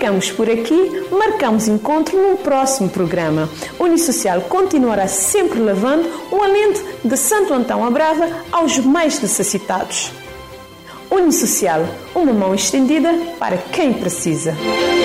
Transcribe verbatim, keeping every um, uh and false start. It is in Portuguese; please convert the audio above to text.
Ficamos por aqui, marcamos encontro no próximo programa. Unisocial continuará sempre levando um alento de Santo Antão à Brava aos mais necessitados. Unisocial, uma mão estendida para quem precisa.